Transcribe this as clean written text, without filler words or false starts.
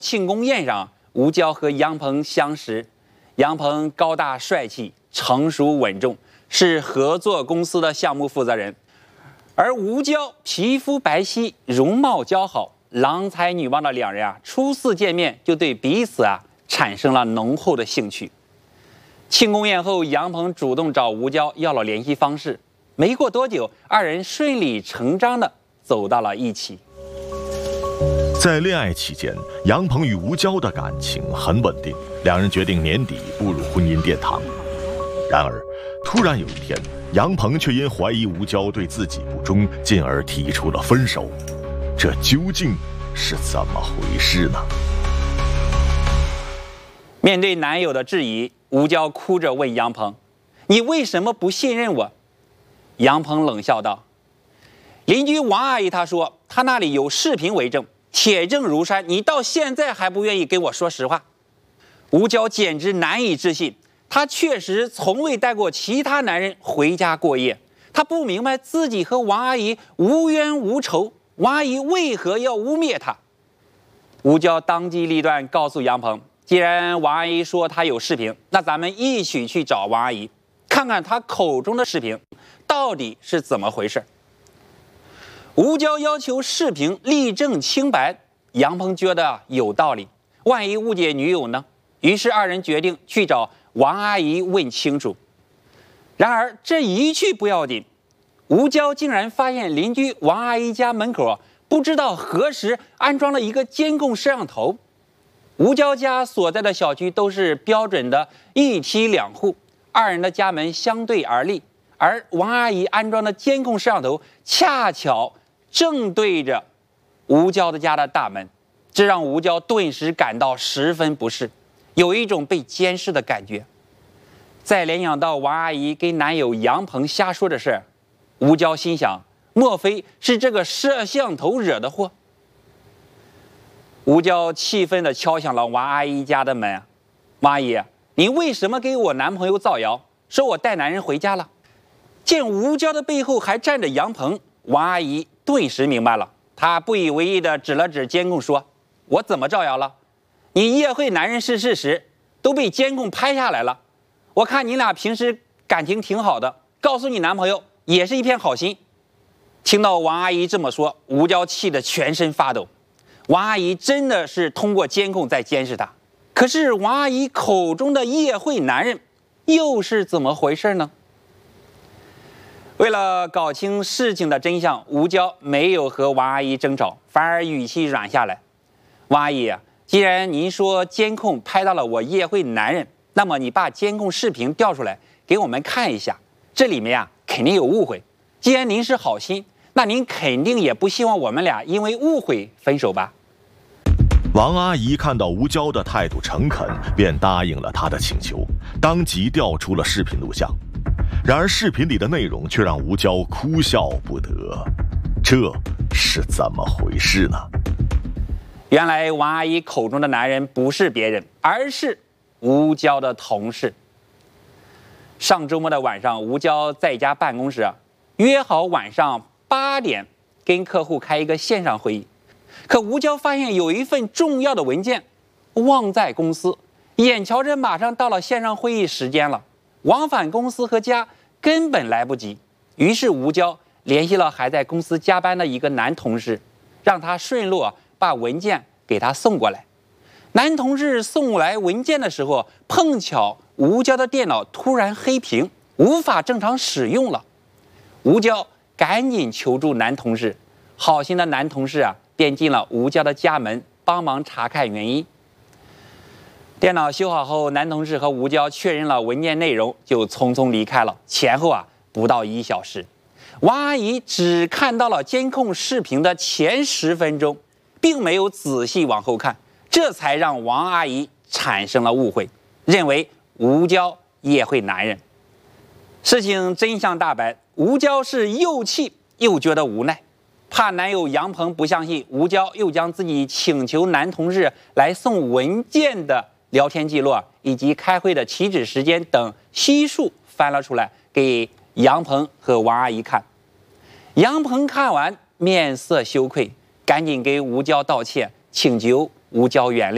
庆功宴上，吴娇和杨鹏相识。杨鹏高大帅气，成熟稳重，是合作公司的项目负责人。而吴娇皮肤白皙，容貌姣好，郎才女貌的两人初次见面就对彼此产生了浓厚的兴趣。庆功宴后，杨鹏主动找吴娇要了联系方式。没过多久，二人顺理成章地走到了一起。 在恋爱期间，杨鹏与吴娇的感情很稳定，两人决定年底步入婚姻殿堂。然而，突然有一天，杨鹏却因怀疑吴娇对自己不忠，进而提出了分手。这究竟是怎么回事呢？ 面对男友的质疑，吴娇哭着问杨鹏：“你为什么不信任我？”杨鹏冷笑道：“邻居王阿姨她说，她那里有视频为证，铁证如山，你到现在还不愿意跟我说实话。”吴娇简直难以置信，她确实从未带过其他男人回家过夜。她不明白自己和王阿姨无冤无仇，王阿姨为何要污蔑她？吴娇当机立断告诉杨鹏，既然王阿姨说她有视频，那咱们一起去找王阿姨，看看她口中的视频到底是怎么回事。吴娇要求视频力证清白，杨鹏觉得有道理，万一误解女友呢？于是二人决定去找王阿姨问清楚。然而这一去不要紧，吴娇竟然发现邻居王阿姨家门口不知道何时安装了一个监控摄像头。吴娇家所在的小区都是标准的一梯两户，二人的家门相对而立，而王阿姨安装的监控摄像头恰巧正对着吴娇的家的大门，这让吴娇顿时感到十分不适，有一种被监视的感觉。再联想到王阿姨跟男友杨鹏瞎说的事儿，吴娇心想，莫非是这个摄像头惹的祸？吴娇气愤地敲响了王阿姨家的门：“王阿姨，你为什么给我男朋友造谣，说我带男人回家了？”见吴娇的背后还站着杨鹏，王阿姨顿时明白了，她不以为意地指了指监控说：“我怎么造谣了？你夜会男人是事实，都被监控拍下来了。我看你俩平时感情挺好的，告诉你男朋友也是一片好心。”听到王阿姨这么说，吴娇气得全身发抖。王阿姨真的是通过监控在监视她，可是王阿姨口中的夜会男人又是怎么回事呢？为了搞清事情的真相，吴娇没有和王阿姨争吵，反而语气软下来：“王阿姨，既然您说监控拍到了我夜会男人，那么你把监控视频调出来给我们看一下，这里面肯定有误会。既然您是好心，那您肯定也不希望我们俩因为误会分手吧？” 王阿姨看到吴娇的态度诚恳，便答应了她的请求，当即调出了视频录像。然而视频里的内容却让吴娇哭笑不得，这是怎么回事呢？ 原来王阿姨口中的男人不是别人，而是吴娇的同事。上周末的晚上，吴娇在家办公室约好晚上8点跟客户开一个线上会议，可吴娇发现有一份重要的文件忘在公司，眼瞧着马上到了线上会议时间了，往返公司和家根本来不及。于是吴娇联系了还在公司加班的一个男同事，让他顺路把文件给他送过来。男同事送来文件的时候，碰巧吴娇的电脑突然黑屏，无法正常使用了。吴娇赶紧求助男同事，好心的男同事便进了吴娇的家门，帮忙查看原因。电脑修好后，男同事和吴娇确认了文件内容，就匆匆离开了。前后不到1小时。王阿姨只看到了监控视频的前10分钟，并没有仔细往后看，这才让王阿姨产生了误会，认为吴娇也会男人。事情真相大白，吴娇是又气又觉得无奈，怕男友杨鹏不相信，吴娇又将自己请求男同事来送文件的聊天记录以及开会的起止时间等悉数翻了出来给杨鹏和王阿姨看。杨鹏看完面色羞愧，赶紧给吴娇道歉，请求吴娇原谅。